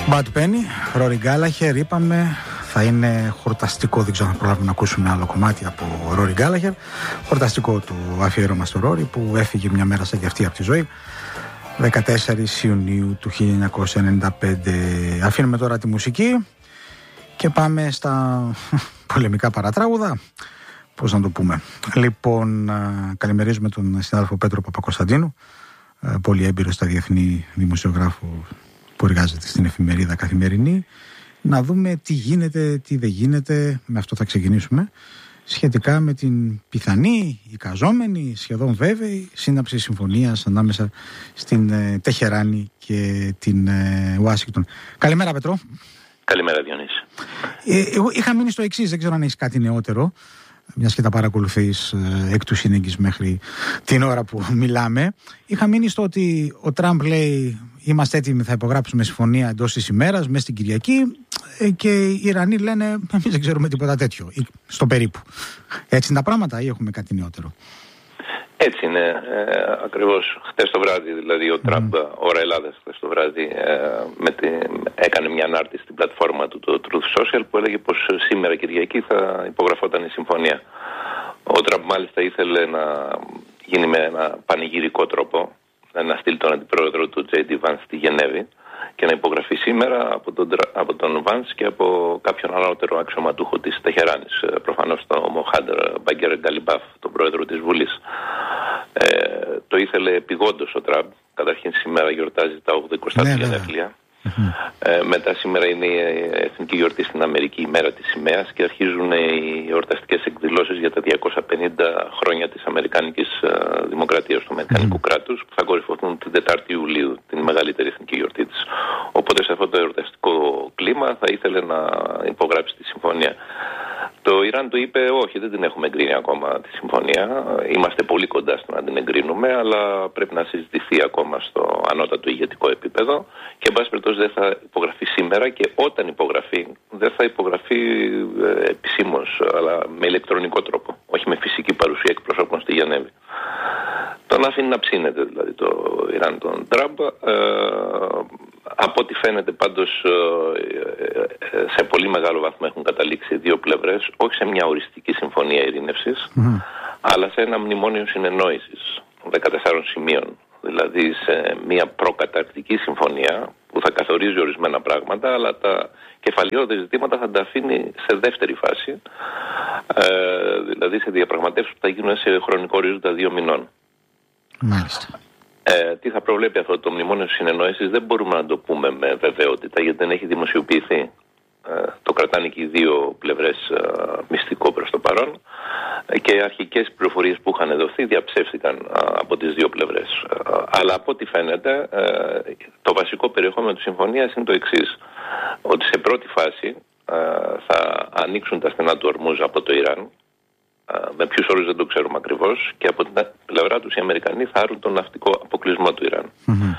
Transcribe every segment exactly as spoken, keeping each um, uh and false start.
Bad Penny, Rory Gallagher, είπαμε θα είναι χορταστικό, δεν ξέρω αν προλάβουμε να ακούσουμε άλλο κομμάτι από Rory Gallagher. Χορταστικό του αφιέρωμα στο Rory που έφυγε μια μέρα σαν και αυτή από τη ζωή, δεκατέσσερις Ιουνίου του χίλια εννιακόσια ενενήντα πέντε. Αφήνουμε τώρα τη μουσική και πάμε στα πολεμικά παρατράγουδα. Πώς να το πούμε. Λοιπόν, καλημερίζουμε τον συνάδελφο Πέτρο Παπακοσταντίνου, πολύ έμπειρο στα διεθνή δημοσιογράφο που εργάζεται στην εφημερίδα Καθημερινή. Να δούμε τι γίνεται, τι δεν γίνεται, με αυτό θα ξεκινήσουμε, σχετικά με την πιθανή, εικαζόμενη, σχεδόν βέβαιη σύναψη συμφωνίας ανάμεσα στην ε, Τεχεράνη και την ε, Ουάσιγκτον. Καλημέρα, Πέτρο. Καλημέρα, Διονύση. Ε, εγώ είχα μείνει στο εξής, δεν ξέρω αν έχεις κάτι νεότερο, μιας και τα παρακολουθείς ε, εκ του σύνεγγυς μέχρι την ώρα που μιλάμε. Είχα μείνει στο ότι ο Τραμπ λέει είμαστε έτοιμοι, θα υπογράψουμε συμφωνία εντός της ημέρας, μέσα στην Κυριακή, ε, και οι Ιρανοί λένε εμείς δεν ξέρουμε τίποτα τέτοιο, στο περίπου. Έτσι είναι τα πράγματα ή έχουμε κάτι νεότερο? Έτσι είναι, ε, ακριβώς χτες το βράδυ, δηλαδή ο Τραμπ, mm. ώρα Ελλάδας χτες το βράδυ, ε, με τη, έκανε μια ανάρτηση στην πλατφόρμα του, το Truth Social, που έλεγε πως σήμερα Κυριακή θα υπογραφόταν η συμφωνία. Ο Τραμπ μάλιστα ήθελε να γίνει με ένα πανηγυρικό τρόπο, να στείλει τον αντιπρόεδρο του τζέι ντι Vance στη Γενέβη και να υπογραφεί σήμερα από τον, από τον Vance και από κάποιον ανώτερο αξιωματούχο της Τεχεράνης, προφανώς τον Μοχάντ Μπαγκέρ Γκαλιμπάφ, τον πρόεδρο της Βουλής. Ε, το ήθελε επειγόντως ο Τραμπ. Καταρχήν σήμερα γιορτάζει τα ογδοηκοστά του γενέθλια. Ε, μετά σήμερα είναι η εθνική γιορτή στην Αμερική, η μέρα της σημαίας, και αρχίζουν οι εορταστικές εκδηλώσεις για τα διακόσια πενήντα χρόνια της Αμερικανικής uh, Δημοκρατίας, του Αμερικανικού mm. κράτους, που θα κορυφωθούν την τετάρτη Ιουλίου, την μεγαλύτερη εθνική γιορτή της. Οπότε σε αυτό το εορταστικό κλίμα θα ήθελε να υπογράψει τη συμφωνία. Το Ιράν του είπε όχι, δεν την έχουμε εγκρίνει ακόμα τη συμφωνία. Είμαστε πολύ κοντά στο να την εγκρίνουμε, αλλά πρέπει να συζητηθεί ακόμα στο ανώτατο ηγετικό επίπεδο και εν πάση περιπτώσει δεν θα υπογραφεί σήμερα, και όταν υπογραφεί δεν θα υπογραφεί ε, επισήμως, αλλά με ηλεκτρονικό τρόπο, όχι με φυσική παρουσία εκπροσώπων στη Γενέβη. Τον αφήνει να ψήνεται δηλαδή το Ιράν τον Τραμπ. Ε, από ό,τι φαίνεται πάντως ε, σε πολύ μεγάλο βαθμό έχουν καταλήξει οι δύο πλευρές, όχι σε μια οριστική συμφωνία ειρήνευσης, mm. αλλά σε ένα μνημόνιο συνεννόησης δεκατεσσάρων σημείων. Δηλαδή σε μια προκαταρκτική συμφωνία που θα καθορίζει ορισμένα πράγματα, αλλά τα κεφαλαιώδη ζητήματα θα τα αφήνει σε δεύτερη φάση, ε, δηλαδή σε διαπραγματεύσεις που θα γίνουν σε χρονικό ορίζοντα δύο μηνών. Μάλιστα. Ε, τι θα προβλέπει αυτό το μνημόνιο συνεννόησης δεν μπορούμε να το πούμε με βεβαιότητα, γιατί δεν έχει δημοσιοποιηθεί. Ε, το κρατάνε και οι δύο πλευρές ε, μυστικό προς το παρόν, ε, και αρχικές πληροφορίες που είχαν δοθεί διαψεύστηκαν ε, από τις δύο πλευρές. Ε, αλλά από ό,τι φαίνεται ε, το βασικό περιεχόμενο της συμφωνίας είναι το εξής, ότι σε πρώτη φάση ε, θα ανοίξουν τα στενά του Ορμούζ από το Ιράν. Με ποιους όρους δεν το ξέρουμε ακριβώς, και από την πλευρά τους οι Αμερικανοί θα άρουν τον ναυτικό αποκλεισμό του Ιράν. Mm-hmm.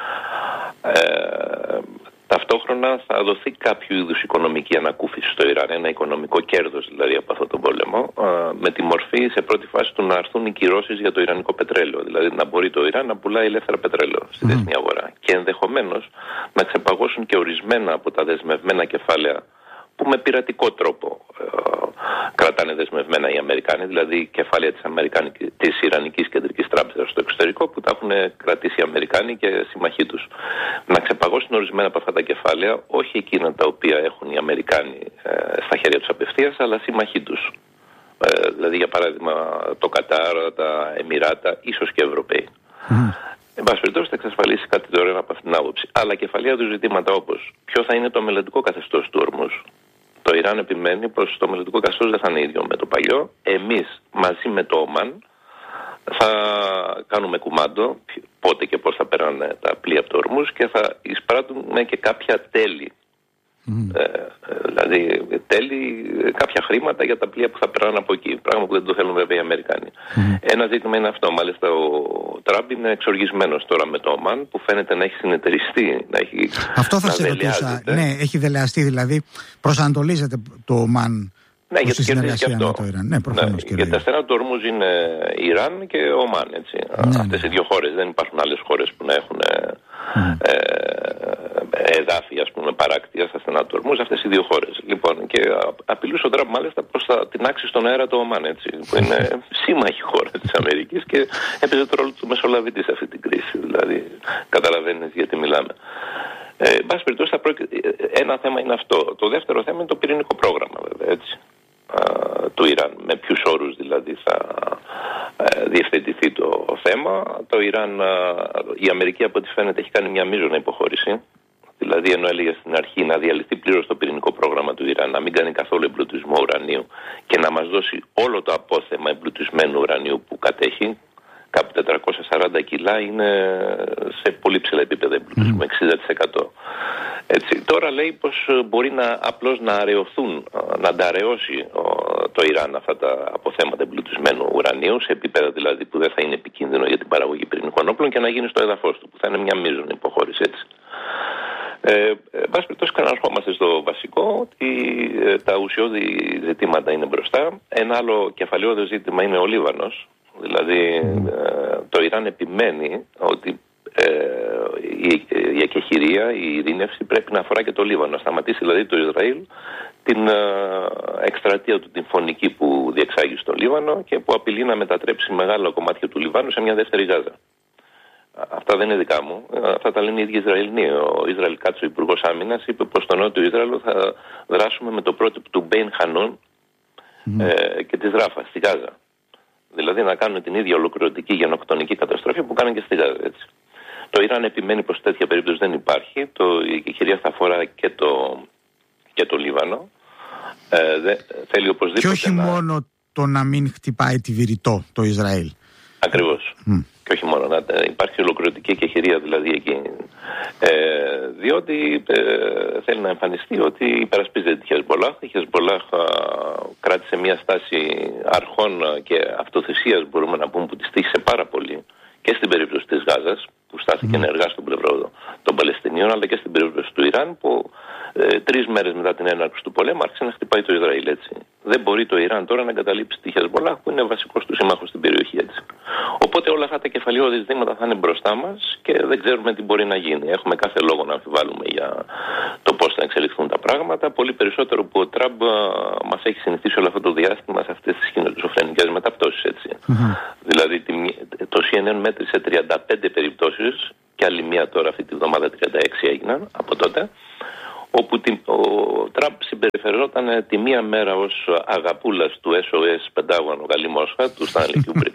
Ε, ταυτόχρονα θα δοθεί κάποιο είδους οικονομική ανακούφιση στο Ιράν, ένα οικονομικό κέρδος δηλαδή από αυτόν τον πόλεμο, ε, με τη μορφή σε πρώτη φάση του να έρθουν οι κυρώσεις για το ιρανικό πετρέλαιο, δηλαδή να μπορεί το Ιράν να πουλάει ελεύθερα πετρέλαιο στη mm-hmm. διεθνή αγορά, και ενδεχομένως να ξεπαγώσουν και ορισμένα από τα δεσμευμένα κεφάλαια που με πειρατικό τρόπο ε, κρατάνε δεσμευμένα οι Αμερικάνοι, δηλαδή κεφάλαια της, της Ιρανικής Κεντρικής Τράπεζας στο εξωτερικό που τα έχουν κρατήσει οι Αμερικάνοι και συμμαχοί τους. Να ξεπαγώσουν ορισμένα από αυτά τα κεφάλαια, όχι εκείνα τα οποία έχουν οι Αμερικάνοι ε, στα χέρια τους απευθείας, αλλά συμμαχοί τους. Ε, δηλαδή για παράδειγμα το Κατάρ, τα Εμιράτα, ίσως και Ευρωπαίοι. Mm. Εν πάση περιπτώσει θα εξασφαλίσει κάτι δωρεάν από αυτήν την άποψη. Αλλά κεφαλαία του ζητήματα όπως ποιο θα είναι το μελλοντικό καθεστώς του Ορμούζ. Το Ιράν επιμένει πως το μελλοντικό καθεστώς δεν θα είναι ίδιο με το παλιό. Εμείς μαζί με το Ομάν θα κάνουμε κουμάντο πότε και πώς θα περνάνε τα πλοία από το Ορμούζ και θα εισπράττουμε και κάποια τέλη. Mm. Ε, δηλαδή τέλη, κάποια χρήματα για τα πλοία που θα περνάνε από εκεί. Πράγμα που δεν το θέλουν βέβαια οι Αμερικάνοι. Mm. Ένα ζήτημα είναι αυτό. Μάλιστα ο Τραμπ είναι εξοργισμένος τώρα με το Ομάν, που φαίνεται να έχει συνεταιριστεί. Να έχει, αυτό θα σε ρωτούσα. Ναι, έχει δελεαστεί, δηλαδή προσανατολίζεται το Ομάν. Ναι, γιατί κερδίζει και αυτό. Το Ιράν. Ναι, προφανώς, ναι, γιατί τα στενά του Ορμούζ είναι Ιράν και Ομάν. Έτσι. Ναι, αυτές ναι. οι δύο χώρες. Δεν υπάρχουν άλλες χώρες που να έχουν mm. ε, εδάφη, ας πούμε, παράκτεια, στα στενά του Ορμούζ, αυτές οι δύο χώρες. Λοιπόν, και απειλούσε ο Τραμπ μάλιστα προς τα, την άξη στον αέρα του Ομάν, έτσι, που είναι σύμμαχη χώρα της Αμερικής και έπαιζε το ρόλο του μεσολαβητή σε αυτή την κρίση. Δηλαδή, καταλαβαίνεις γιατί μιλάμε. Ε, εν πάση περιπτώσει, θα πρόκει... ένα θέμα είναι αυτό. Το δεύτερο θέμα είναι το πυρηνικό πρόγραμμα, βέβαια, έτσι, α, του Ιράν. Με ποιους όρους δηλαδή θα α, διευθετηθεί το θέμα. Το Ιράν, α, η Αμερική από ό,τι φαίνεται έχει κάνει μια μείζωνα υποχώρηση. Δηλαδή, ενώ έλεγε στην αρχή να διαλυθεί πλήρως το πυρηνικό πρόγραμμα του Ιράν, να μην κάνει καθόλου εμπλουτισμό ουρανίου και να μας δώσει όλο το απόθεμα εμπλουτισμένου ουρανίου που κατέχει, κάπου τετρακόσια σαράντα κιλά, είναι σε πολύ ψηλά επίπεδα εμπλουτισμού, εξήντα τοις εκατό. Έτσι, τώρα λέει πως μπορεί να, απλώς να αραιωθούν, να ανταραιώσει το Ιράν αυτά τα αποθέματα εμπλουτισμένου ουρανίου, σε επίπεδα δηλαδή που δεν θα είναι επικίνδυνο για την παραγωγή πυρηνικών όπλων και να γίνει στο έδαφος του, που θα είναι μια μείζωνη υποχώρηση, έτσι. Ε, εν πάση περιπτώσει, ξαναρχόμαστε στο βασικό, ότι ε, τα ουσιώδη ζητήματα είναι μπροστά. Ένα άλλο κεφαλαιόδες ζήτημα είναι ο Λίβανος. Δηλαδή, ε, το Ιράν επιμένει ότι ε, η, η εκεχηρία, η ειρήνευση πρέπει να αφορά και το Λίβανο. Να σταματήσει δηλαδή το Ισραήλ την ε, εκστρατεία του, την φωνική που διεξάγει στο Λίβανο και που απειλεί να μετατρέψει μεγάλα κομμάτια του Λιβάνου σε μια δεύτερη Γάζα. Αυτά δεν είναι δικά μου. Αυτά τα λένε οι ίδιοι Ισραηλοί. Ο Ισραήλ Κάτσο, ο Υπουργός Άμυνας, είπε πως στο νότιο Ισραήλ θα δράσουμε με το πρότυπο του Μπέιν Χανούν mm. ε, και της Ράφα στη Γάζα. Δηλαδή να κάνουν την ίδια ολοκληρωτική γενοκτονική καταστροφή που κάνουν και στη Γάζα. Έτσι. Το Ιράν επιμένει πως τέτοια περίπτωση δεν υπάρχει. Το, η κυρία θα αφορά και το, και το Λίβανο. Ε, δε, θέλει οπωσδήποτε. Και όχι να... μόνο το να μην χτυπάει τη Βηρητό το Ισραήλ. Ακριβώς. Mm. Και όχι μόνο, να υπάρχει ολοκληρωτική εκεχηρία δηλαδή εκεί. Ε, διότι ε, θέλει να εμφανιστεί ότι υπερασπίζεται τη Χεσμπολάχ. Η Χεσμπολάχ κράτησε μια στάση αρχών και αυτοθυσίας, μπορούμε να πούμε, που τη τύχησε πάρα πολύ και στην περίπτωση της Γάζας, που στάθηκε mm. ενεργά στον πλευρό των Παλαιστινίων, αλλά και στην περίπτωση του Ιράν, που ε, τρεις μέρες μετά την έναρξη του πολέμου άρχισε να χτυπάει το Ισραήλ, έτσι. Δεν μπορεί το Ιράν τώρα να εγκαταλείψει τη Χεσμπολάχ, που είναι βασικός του σύμμαχος στην περιοχή, έτσι. Οπότε όλα αυτά τα κεφαλαιώδη ζητήματα θα είναι μπροστά μας και δεν ξέρουμε τι μπορεί να γίνει. Έχουμε κάθε λόγο να αμφιβάλλουμε για το πώς θα εξελιχθούν τα πράγματα. Πολύ περισσότερο που ο Τραμπ μας έχει συνηθίσει όλο αυτό το διάστημα σε αυτές τις σχηνοτροφρενικές μεταπτώσεις, έτσι. Mm-hmm. Δηλαδή το σι εν εν μέτρησε τριάντα πέντε περιπτώσεις και άλλη μία τώρα αυτή τη βδομάδα τριάντα έξι έγιναν από τότε, όπου ο Τραμπ συμπεριφερόταν τη μία μέρα ως αγαπούλας του ες ο ες Πεντάγωνο Γαλλή Μόσχα, του Στάνλι Κιούμπρικ,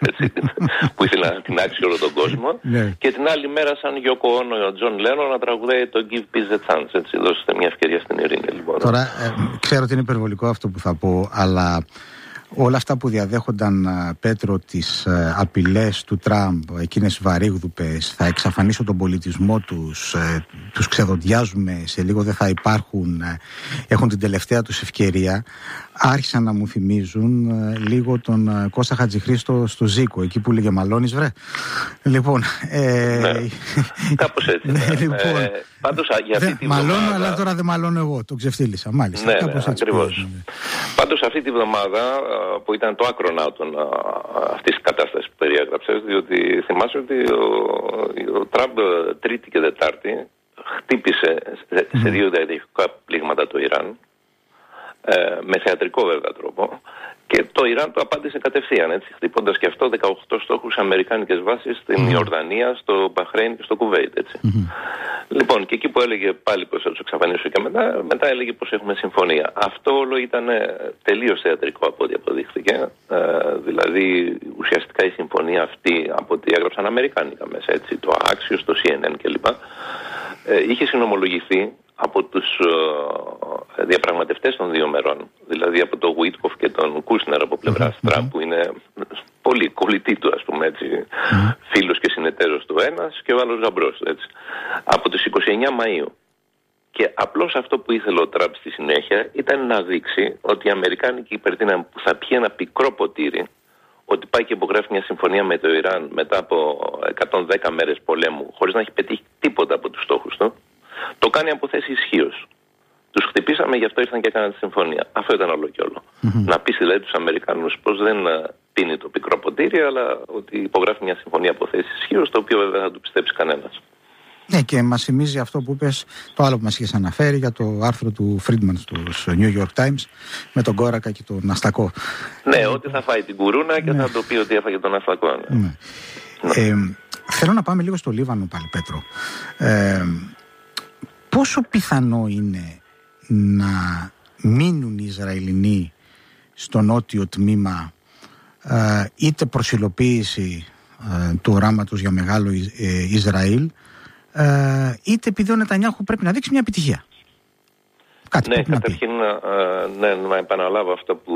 που ήθελε να την άξει όλο τον κόσμο, και την άλλη μέρα σαν Γιώκο Όνο ο Τζον Λένον να τραγουδάει το Give Peace a Chance, έτσι, δώστε μια ευκαιρία στην ειρήνη, λοιπόν. Τώρα, ε, ξέρω ότι είναι υπερβολικό αυτό που θα πω, αλλά όλα αυτά που διαδέχονταν, Πέτρο, τις ε, απειλές του Τραμπ, εκείνες βαρύγδουπες, θα εξαφανίσω τον πολιτισμό τους, ε, τους ξεδοντιάζουμε, σε λίγο δεν θα υπάρχουν, ε, έχουν την τελευταία τους ευκαιρία, άρχισαν να μου θυμίζουν ε, λίγο τον ε, Κώστα Χατζηχρήστο στο Ζήκο, εκεί που λέγε μαλώνεις βρε. Λοιπόν, ε, ναι, κάπως έτσι. Ναι. Λοιπόν, ε, πάντως, για αυτή τη μαλώνω, βδομάδα... αλλά τώρα δεν μαλώνω εγώ, το ξεφτύλισα, μάλιστα. Ναι, κάπως ναι, έτσι ακριβώς. πήγαινε. Πάντως αυτή τη βδομάδα, που ήταν το άκροναύτον αυτής της κατάστασης που περιέγραψες, διότι θυμάσαι ότι ο, ο Τραμπ Τρίτη και Δετάρτη χτύπησε σε, σε δύο διαδοχικά πλήγματα το Ιράν, ε, με θεατρικό βέβαια τρόπο, και το Ιράν το απάντησε κατευθείαν, έτσι, χτυπώντας και αυτό δεκαοκτώ στόχους αμερικάνικες βάσεις στην Ιορδανία, στο Μπαχρέιν και στο Κουβέιτ, έτσι. Mm-hmm. Λοιπόν, και εκεί που έλεγε πάλι πως θα τους εξαφανίσω και μετά, μετά έλεγε πως έχουμε συμφωνία. Αυτό όλο ήταν τελείως θεατρικό από ό,τι αποδείχθηκε. Ε, δηλαδή, ουσιαστικά η συμφωνία αυτή, από ό,τι έγραψαν αμερικάνικα μέσα, έτσι, το Axios, το σι εν εν κλπ. Ε, είχε συνομολογηθεί από τους uh, διαπραγματευτές των δύο μερών, δηλαδή από τον Γουίτκοφ και τον Κούσνερ από πλευράς mm-hmm. Τραμπ, που είναι πολύ κολλητή του, ας πούμε, έτσι, mm-hmm. φίλος και συνεταίρος του ένας και ο άλλος γαμπρός, έτσι, από τις είκοσι εννέα Μαΐου. Και απλώς αυτό που ήθελε ο Τραμπ στη συνέχεια ήταν να δείξει ότι οι Αμερικάνικοι υπερτείναν που θα πιει ένα πικρό ποτήρι, ότι πάει και υπογράφει μια συμφωνία με το Ιράν μετά από εκατόν δέκα μέρες πολέμου, χωρίς να έχει πετύχει τίποτα από τους στόχους του. Το κάνει από θέση ισχύως. Τους χτυπήσαμε, γι' αυτό ήρθαν και έκαναν τη συμφωνία. Αυτό ήταν όλο και όλο. Mm-hmm. Να πείσει δηλαδή τους Αμερικάνους πως δεν πίνει το πικρό ποτήρι, αλλά ότι υπογράφει μια συμφωνία από θέση ισχύως, το οποίο βέβαια θα του πιστέψει κανένας. Ναι, και μας θυμίζει αυτό που είπες, το άλλο που μας είχες αναφέρει για το άρθρο του Friedman στους New York Times με τον κόρακα και τον αστακό. Ναι, ε, ότι θα φάει την κουρούνα και ναι. θα το πει ότι έφαγε τον αστακό. Ναι. Ναι. Ναι. Ε, θέλω να πάμε λίγο στο Λίβανο πάλι, Πέτρο. Ε, πόσο πιθανό είναι να μείνουν οι Ισραηλινοί στο νότιο τμήμα, ε, είτε προσυλοποίηση ε, του οράματος για μεγάλο ε, Ισραήλ, ε, είτε επειδή ο Νετανιάχου πρέπει να δείξει μια επιτυχία? Κάτι ναι, καταρχήν να, ναι, να επαναλάβω αυτό που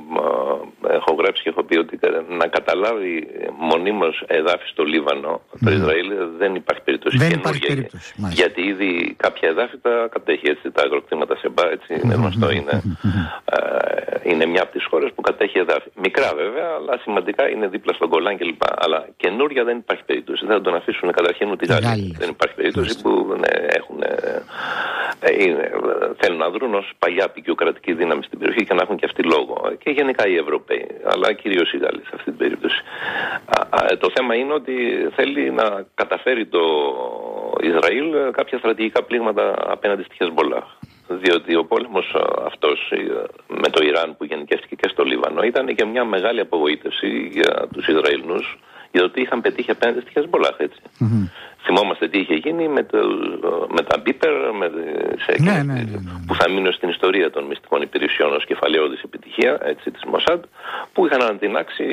α, έχω γράψει και έχω πει, ότι να καταλάβει μονίμως εδάφη στο Λίβανο mm. το Ισραήλ δεν υπάρχει περίπτωση. Δεν υπάρχει περίπτωση. Γιατί ήδη κάποια εδάφη τα κατέχει, έτσι, τα αγροκτήματα Σεμπά, έτσι, είναι γνωστό, είναι, α, είναι μια από τις χώρες που κατέχει εδάφη. Μικρά βέβαια, αλλά σημαντικά, είναι δίπλα στον Γκολάν κλπ. Αλλά καινούρια δεν υπάρχει περίπτωση. Δεν θα τον αφήσουν καταρχήν ούτε οι Γάλλοι. Δεν υπάρχει περίπτωση που ναι, έχουν, είναι, θέλουν να δρουν ως παλιά απεικιοκρατική δύναμη στην περιοχή και να έχουν και αυτοί λόγο. Και γενικά οι Ευρωπαίοι, αλλά κυρίως οι Γάλλοι σε αυτή την περίπτωση. Α, α, το θέμα είναι ότι θέλει να καταφέρει το Ισραήλ κάποια στρατηγικά πλήγματα απέναντι στη Χεσμπολάχ. Διότι ο πόλεμος αυτός με το Ιράν που γενικεύτηκε και στο Λίβανο ήταν και μια μεγάλη απογοήτευση για τους Ισραηλινούς, για το τι είχαν πετύχει απέναντι στη Χεσμπολάχ, έτσι. Mm-hmm. Θυμόμαστε τι είχε γίνει με, το, με τα Μπίπερ, με, σε, ναι, ναι, ναι, ναι, ναι. που θα μείνουν στην ιστορία των μυστικών υπηρεσιών ως κεφαλαιώδης επιτυχία, έτσι, της Μοσάντ, που είχαν αντινάξει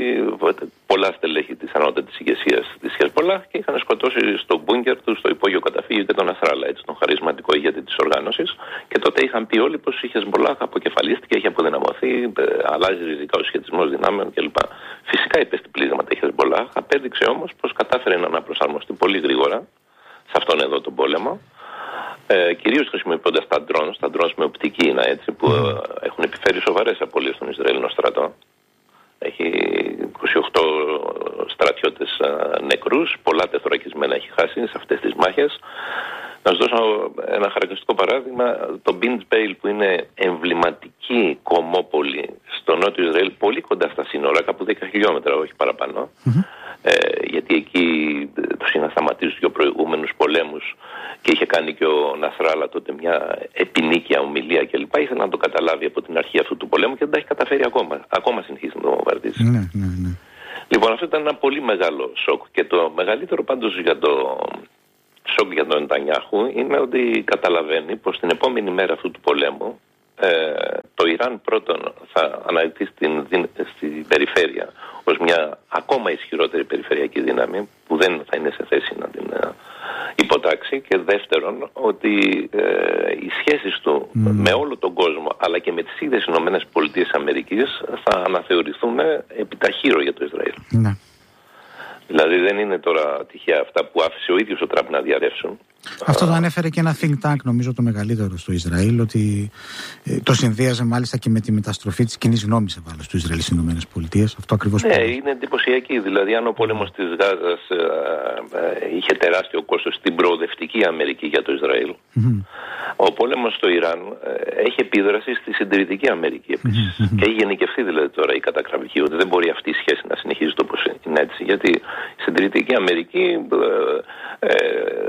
πολλά στελέχη της ανώτατης ηγεσίας της Χεσμπολάχ και είχαν σκοτώσει στο μπούνκερ του, στο υπόγειο καταφύγιο και τον Νασράλα, έτσι, τον χαρισματικό ηγέτη της οργάνωσης. Και τότε είχαν πει όλοι πως η Χεσμπολάχ αποκεφαλίστηκε, έχει αποδυναμωθεί, αλλάζει ριζικά ο σχετισμός δυνάμεων κλπ. Φυσικά υπέστη πλήγματα η Χεσμπολάχ, απέδειξε όμως πως κατάφερε να αναπροσαρμοστεί πολύ γρήγορα σε αυτόν εδώ τον πόλεμο, ε, κυρίως χρησιμοποιώντας τα drones, τα drones με οπτική είναι, έτσι, που ε, έχουν επιφέρει σοβαρές απώλειες στον Ισραηλινό στρατό. Έχει είκοσι οκτώ στρατιώτες ε, νεκρούς, πολλά τεθωρακισμένα έχει χάσει σε αυτές τις μάχες. Να σας δώσω ένα χαρακτηριστικό παράδειγμα, το Μπίντς Μπέιλ, που είναι εμβληματική κομμόπολη στο νότιο Ισραήλ, πολύ κοντά στα σύνορα, κάπου δέκα χιλιόμετρα, όχι παραπάνω, mm-hmm. ε, γιατί εκεί τους είχαν σταματήσει δύο προηγούμενους πολέμους και είχε κάνει και ο Νασράλα τότε μια επινίκια ομιλία κλπ. Ήθελε να το καταλάβει από την αρχή αυτού του πολέμου και δεν τα έχει καταφέρει ακόμα. Ακόμα συνεχίζει να το βομβαρδίζει. Ναι, ναι, ναι. Λοιπόν, αυτό ήταν ένα πολύ μεγάλο σοκ και το μεγαλύτερο πάντως για το σοκ για τον Νετανιάχου είναι ότι καταλαβαίνει πως την επόμενη μέρα αυτού του πολέμου ε, το Ιράν πρώτον θα αναδειχθεί στην, στην περιφέρεια ως μια ακόμα ισχυρότερη περιφερειακή δύναμη που δεν θα είναι σε θέση να την ε, υποτάξει, και δεύτερον ότι ε, οι σχέσεις του mm. με όλο τον κόσμο αλλά και με τις ίδιες Ηνωμένες Πολιτείες Αμερικής θα αναθεωρηθούν επιταχύρω για το Ισραήλ. Mm. Δηλαδή δεν είναι τώρα τυχαία αυτά που άφησε ο ίδιος ο Τραμπ να διαρρεύσουν. Αυτό το ανέφερε και ένα think tank, νομίζω το μεγαλύτερο στο Ισραήλ, ότι ε, το συνδύαζε μάλιστα και με τη μεταστροφή της κοινής γνώμης ευάλως του Ισραήλ στις Ηνωμένες Πολιτείες. Αυτό ακριβώς. Ναι, που... είναι εντυπωσιακή. Δηλαδή, αν ο πόλεμος της Γάζας ε, ε, είχε τεράστιο κόστος στην προοδευτική Αμερική για το Ισραήλ, mm-hmm. ο πόλεμος στο Ιράν ε, έχει επίδραση στη συντηρητική Αμερική επίσης. Mm-hmm. Και έχει γενικευθεί δηλαδή τώρα η κατακραυγή, ότι δεν μπορεί αυτή η σχέση να συνεχίζει το όπως είναι, έτσι. Γιατί η συντηρητική Αμερική ε, ε,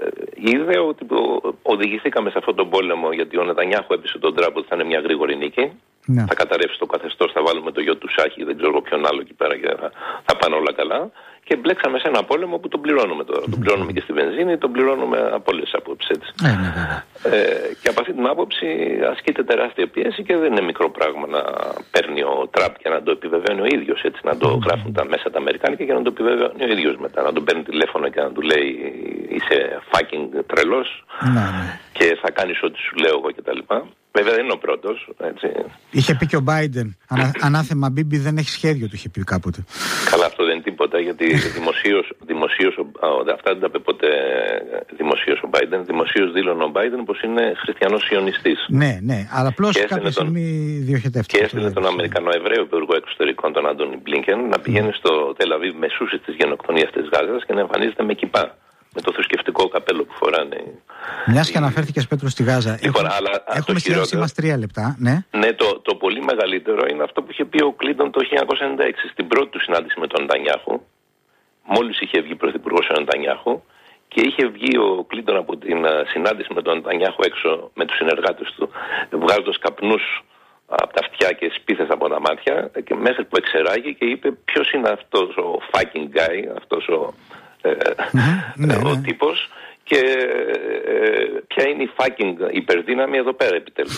είδε ότι οδηγηθήκαμε σε αυτόν τον πόλεμο γιατί ο Νετανιάχου έπεισε τον Τραμπ ότι θα είναι μια γρήγορη νίκη. Ναι. Θα καταρρεύσει το καθεστώς, θα βάλουμε το γιο του Σάχη, δεν ξέρω ποιον άλλο εκεί πέρα και θα, θα πάνε όλα καλά. Και μπλέξαμε σε ένα πόλεμο που τον πληρώνουμε τώρα. Mm-hmm. Τον πληρώνουμε και στη βενζίνη, τον πληρώνουμε από όλες τις απόψεις, έτσι. Mm-hmm. Ε, και από αυτή την άποψη ασκείται τεράστια πίεση και δεν είναι μικρό πράγμα να παίρνει ο Τραμπ και να το επιβεβαιώνει ο ίδιος, έτσι. Να το mm-hmm. γράφουν τα μέσα τα αμερικάνικα και να το επιβεβαιώνει ο ίδιος μετά. Να τον παίρνει τηλέφωνο και να του λέει είσαι fucking τρελός mm-hmm. και θα κάνεις ό,τι σου λέω εγώ κτλ. Βέβαια δεν είναι ο πρώτος, έτσι. Είχε πει και ο Μπάιντεν, ανα, ανάθεμα Μπίμπι δεν έχει σχέδιο, του είχε πει κάποτε. Καλά, αυτό δεν είναι τίποτα, γιατί δημοσίως, δημοσίως αυτά δεν τα είπε ποτέ δημοσίως ο Μπάιντεν. Δημοσίως δήλωνε ο Μπάιντεν πως είναι χριστιανός σιωνιστής. Ναι, ναι, αλλά απλώς κάποια στιγμή διοχετεύτηκε. Και έστειλε τον Αμερικανό Εβραίο Υπουργό Εξωτερικών, τον Άντονι Μπλίνκεν, να πηγαίνει στο Τελαβίβ μεσούσης της γενοκτονίας της Γάζας και να εμφανίζεται με κιπά. Με το θρησκευτικό καπέλο που φοράνε. Μιας και αναφέρθηκες, Πέτρο, στη Γάζα. Λοιπόν, Έχουμε, αλλά, έχουμε στη μας τρία λεπτά. Ναι, ναι το, το πολύ μεγαλύτερο είναι αυτό που είχε πει ο Κλίντον το χίλια εννιακόσια ενενήντα έξι στην πρώτη του συνάντηση με τον Νετανιάχου. Μόλις είχε βγει πρωθυπουργός ο Νετανιάχου και είχε βγει ο Κλίντον από την συνάντηση με τον Νετανιάχου έξω με τους συνεργάτες του, βγάζοντας καπνούς από τα αυτιά και σπίθες από τα μάτια, και μέχρι που εξεράγει και είπε ποιος είναι αυτός ο fucking guy, αυτός ο, ε, ναι, ο ναι. τύπος, και ε, ποια είναι η fucking υπερδύναμη εδώ πέρα επιτέλους.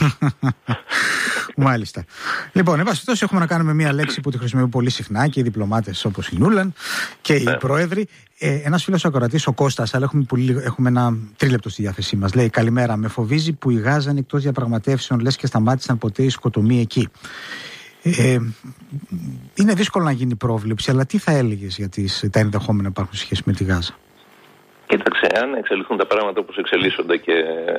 Μάλιστα. Λοιπόν, εν πάση περιπτώσει, έχουμε να κάνουμε μία λέξη που τη χρησιμοποιούν πολύ συχνά και οι διπλωμάτες όπως η Νούλαν και οι ναι. πρόεδροι. Ε, ένας φίλος ακροατής, ο Κώστας, αλλά έχουμε, πολύ, έχουμε ένα τρίλεπτο στη διάθεσή μας. Λέει: καλημέρα. Με φοβίζει που η Γάζα είναι εκτός διαπραγματεύσεων, λες και σταμάτησαν ποτέ οι σκοτωμοί εκεί. Ε, είναι δύσκολο να γίνει πρόβλεψη, αλλά τι θα έλεγες για τις, τα ενδεχόμενα που υπάρχουν σχέση με τη Γάζα? Κοίταξε, αν εξελιχθούν τα πράγματα όπως εξελίσσονται και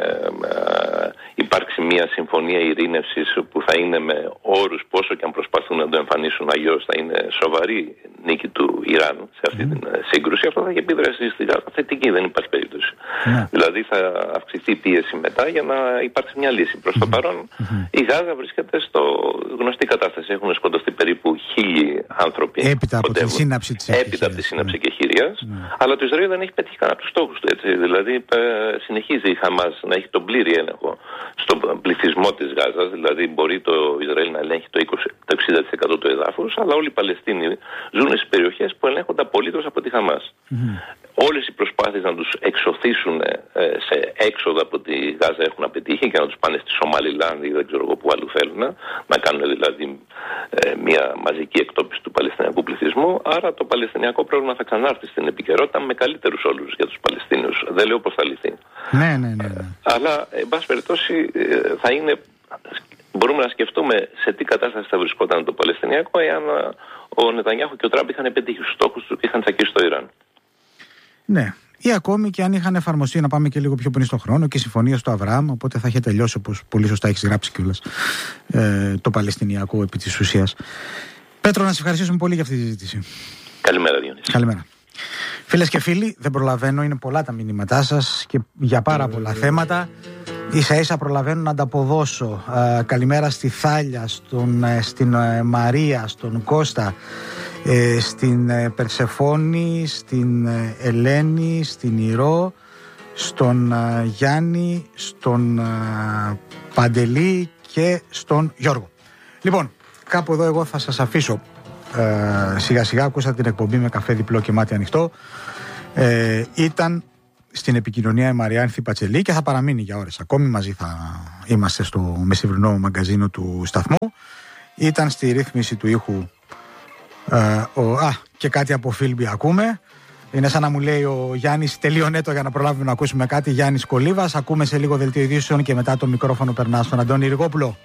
ε, υπάρξει μια συμφωνία ειρήνευσης που θα είναι με όρους, πόσο και αν προσπαθούν να το εμφανίσουν αλλιώς, θα είναι σοβαρή νίκη του Ιράν σε αυτή mm. την σύγκρουση, αυτό θα έχει επίδραση στη Γάζα θετική, δεν υπάρχει περίπτωση. Mm. Δηλαδή θα αυξηθεί η πίεση μετά για να υπάρξει μια λύση. Προς το mm. παρόν mm. η Γάζα βρίσκεται στο γνωστή κατάσταση. Έχουν σκοτωθεί περίπου χίλιοι άνθρωποι. Έπειτα από τη σύναψη της Έπειτα από τη σύναψη mm. και χειρίας, mm. αλλά το Ισραήλ δεν έχει πετύχει κανένα τους στόχους του, έτσι. Δηλαδή ε, συνεχίζει η Χαμάς να έχει τον πλήρη έλεγχο στον πληθυσμό της Γάζας, δηλαδή μπορεί το Ισραήλ να ελέγχει το, είκοσι, το εξήντα τοις εκατό του εδάφους, αλλά όλοι οι Παλαιστίνοι ζουν στις περιοχές που ελέγχονται απολύτως από τη Χαμάς. Mm-hmm. Όλες οι προσπάθειες να τους εξωθήσουν ε, σε έξοδο από τη Γάζα έχουν απετύχει και να τους πάνε στη Σομαλιλάνδη ή δεν ξέρω εγώ που αλλού θέλουν, να κάνουν δηλαδή ε, μια μαζική εκτόπιση του Παλαιστινιακού πληθυσμού. Άρα το Παλαιστινιακό πρόβλημα θα ξανάρθει στην επικαιρότητα με καλύτερους όρους για τους Παλαιστίνιους. Δεν λέω πώς θα λυθεί. Ναι, ναι, ναι, ναι. Ε, αλλά, εν πάση περιπτώσει, ε, θα είναι. Μπορούμε να σκεφτούμε σε τι κατάσταση θα βρισκόταν το Παλαιστινιακό εάν ο Νετανιάχου και ο Τραμπ είχαν πετύχει τους στόχους του και είχαν τσακίσει το Ιράν. Ναι. Ή ακόμη και αν είχαν εφαρμοστεί, να πάμε και λίγο πιο πριν στον χρόνο, και η συμφωνία στο Αβραάμ, οπότε θα είχε τελειώσει, όπως πολύ σωστά έχεις γράψει κιόλας, ε, το Παλαιστινιακό επί της ουσίας. Πέτρο, να σε ευχαριστήσουμε πολύ για αυτή τη συζήτηση. Καλημέρα, Διονύση. Καλημέρα. Φίλες και φίλοι, δεν προλαβαίνω, είναι πολλά τα μηνύματά σας και για πάρα πολλά θέματα. Ίσα ίσα προλαβαίνω να ανταποδώσω. Ε, καλημέρα στη Θάλια, στον, ε, στην ε, Μαρία, στον Κώστα, ε, στην ε, Περσεφόνη, στην ε, Ελένη, στην Ηρώ, στον ε, Γιάννη, στον ε, Παντελή και στον Γιώργο. Λοιπόν, κάπου εδώ εγώ θα σας αφήσω. Ε, σιγά σιγά ακούσατε την εκπομπή με καφέ διπλό και μάτι ανοιχτό. Ε, ήταν στην επικοινωνία η Μαριάνθη Πατσελή και θα παραμείνει για ώρες ακόμη. Μαζί θα είμαστε στο μεσημβρινό μαγκαζίνο του σταθμού. Ήταν στη ρύθμιση του ήχου ε, ο, α, και κάτι από Φίλμπι ακούμε. Είναι σαν να μου λέει ο Γιάννης τελείωνε το για να προλάβουμε να ακούσουμε κάτι. Γιάννης Κολίβας. Ακούμε σε λίγο δελτίο ειδήσεων και μετά το μικρόφωνο περνά στον Αντώνη Ριγόπουλο.